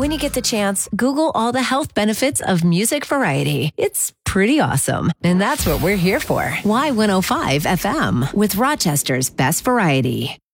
When you get the chance, Google all the health benefits of music variety. It's pretty awesome. And that's what we're here for. Y105 FM with Rochester's best variety.